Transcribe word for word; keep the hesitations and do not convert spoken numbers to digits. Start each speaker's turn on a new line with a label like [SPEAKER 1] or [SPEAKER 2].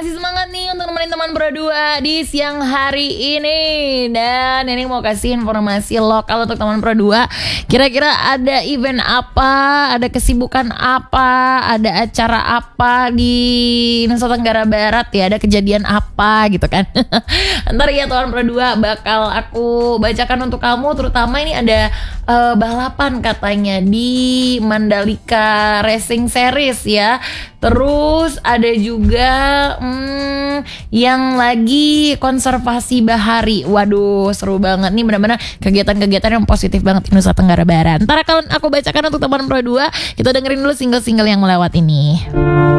[SPEAKER 1] masih semangat nih untuk nemenin teman berdua di siang hari ini. Dan ini mau kasih informasi lokal untuk teman berdua. Kira-kira ada event apa, ada kesibukan apa, ada acara apa di Nusa Tenggara Barat ya, ada kejadian apa gitu kan. Ntar ya teman berdua bakal aku bacakan untuk kamu. Terutama ini ada uh, balapan katanya di Mandalika Racing Series ya. Terus ada juga hmm, yang lagi konservasi bahari. Waduh, seru banget nih, benar-benar kegiatan-kegiatan yang positif banget di Nusa Tenggara Barat. Ntar akan aku bacakan untuk teman pro dua. Kita dengerin dulu single-single yang melewat ini.